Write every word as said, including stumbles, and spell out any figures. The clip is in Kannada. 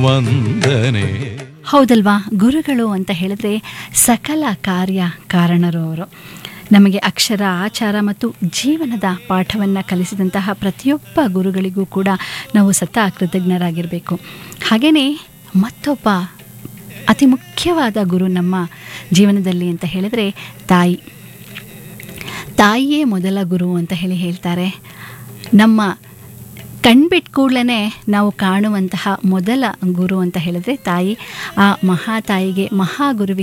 ವಂದನೆ. ಹೌದಲ್ವಾ, ಗುರುಗಳು ಅಂತ ಹೇಳಿದ್ರೆ ಸಕಲ ಕಾರ್ಯ ಕಾರಣರು ಅವರು. ನಮಗೆ ಅಕ್ಷರ, ಆಚಾರ ಮತ್ತು ಜೀವನದ ಪಾಠವನ್ನು ಕಲಿಸಿದಂತಹ ಪ್ರತಿಯೊಬ್ಬ ಗುರುಗಳಿಗೂ ಕೂಡ ನಾವು ಸದಾ ಕೃತಜ್ಞರಾಗಿರಬೇಕು. ಹಾಗೆಯೇ ಮತ್ತೊಬ್ಬ ಅತಿ ಮುಖ್ಯವಾದ ಗುರು ನಮ್ಮ ಜೀವನದಲ್ಲಿ ಅಂತ ಹೇಳಿದರೆ ತಾಯಿ. ತಾಯಿಯೇ ಮೊದಲ ಗುರು ಅಂತ ಹೇಳಿ ಹೇಳ್ತಾರೆ. ನಮ್ಮ ಕಣ್ಬಿಟ್ಟು ಕೂಡಲೇ ನಾವು ಕಾಣುವಂತಹ ಮೊದಲ ಗುರು ಅಂತ ಹೇಳಿದ್ರೆ ತಾಯಿ. ಆ ಮಹಾ ತಾಯಿಗೆ, ಮಹಾ ಗುರುವಿಗೆ